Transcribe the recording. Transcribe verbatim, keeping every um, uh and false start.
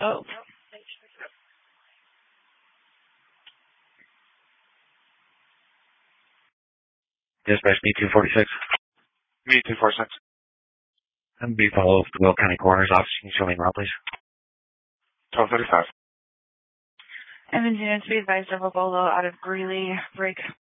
Oh. Dispatch B two forty-six. B two forty-six. And B follow the Will County Coroner's Office. Can you show me around, please? twelve thirty-five. And then units be advised of a bolo out of Greeley, break